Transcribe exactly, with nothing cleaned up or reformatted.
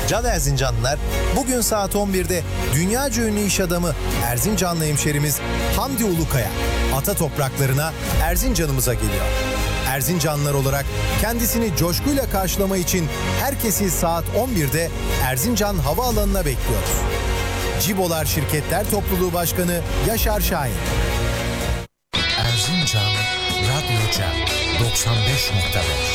Can Erzincanlılar, bugün saat on birde dünyaca ünlü iş adamı Erzincanlı hemşerimiz Hamdi Ulukaya ata topraklarına Erzincan'ımıza geliyor. Erzincanlılar olarak kendisini coşkuyla karşılama için herkesi saat on birde Erzincan Havaalanı'na bekliyoruz. Cibolar Şirketler Topluluğu Başkanı Yaşar Şahin. Erzincan Radyoca doksan beş nokta beş